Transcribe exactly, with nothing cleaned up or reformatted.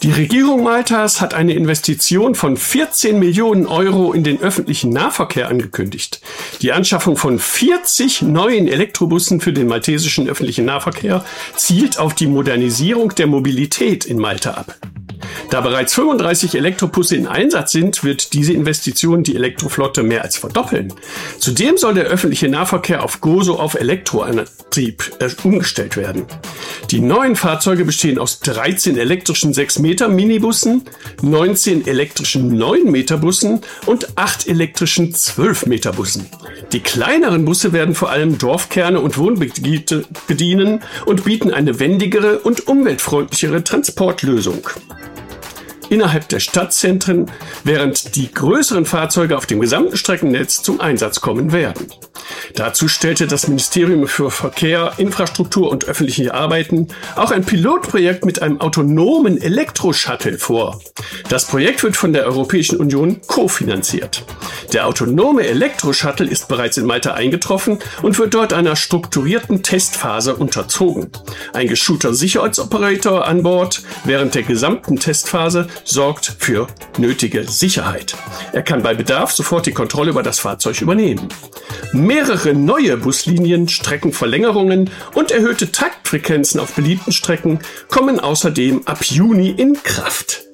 Die Regierung Maltas hat eine Investition von vierzehn Millionen Euro in den öffentlichen Nahverkehr angekündigt. Die Anschaffung von vierzig neuen Elektrobussen für den maltesischen öffentlichen Nahverkehr zielt auf die Modernisierung der Mobilität in Malta ab. Da bereits fünfunddreißig Elektrobusse in Einsatz sind, wird diese Investition die Elektroflotte mehr als verdoppeln. Zudem soll der öffentliche Nahverkehr auf Gozo auf Elektroantrieb äh, umgestellt werden. Die neuen Fahrzeuge bestehen aus dreizehn elektrischen sechs Meter Minibussen, neunzehn elektrischen neun Meter Bussen und acht elektrischen zwölf Meter Bussen. Die kleineren Busse werden vor allem Dorfkerne und Wohngebiete bedienen und bieten eine wendigere und umweltfreundlichere Transportlösung innerhalb der Stadtzentren, während die größeren Fahrzeuge auf dem gesamten Streckennetz zum Einsatz kommen werden. Dazu stellte das Ministerium für Verkehr, Infrastruktur und öffentliche Arbeiten auch ein Pilotprojekt mit einem autonomen Elektroshuttle vor. Das Projekt wird von der Europäischen Union kofinanziert. Der autonome Elektroshuttle ist bereits in Malta eingetroffen und wird dort einer strukturierten Testphase unterzogen. Ein geschulter Sicherheitsoperator an Bord während der gesamten Testphase sorgt für nötige Sicherheit. Er kann bei Bedarf sofort die Kontrolle über das Fahrzeug übernehmen. Mehrere neue Buslinien, Streckenverlängerungen und erhöhte Taktfrequenzen auf beliebten Strecken kommen außerdem ab Juni in Kraft.